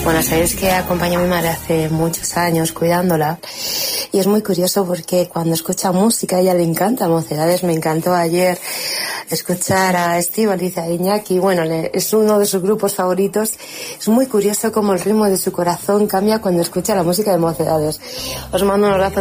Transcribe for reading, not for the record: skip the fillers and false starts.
Bueno, sabéis que acompañé a mi madre hace muchos años cuidándola y es muy curioso porque cuando escucha música a ella le encanta Mocedades. Me encantó ayer escuchar a Estíbaliz, a Iñaki, bueno, es uno de sus grupos favoritos. Es muy curioso cómo el ritmo de su corazón cambia cuando escucha la música de Mocedades. Os mando un abrazo.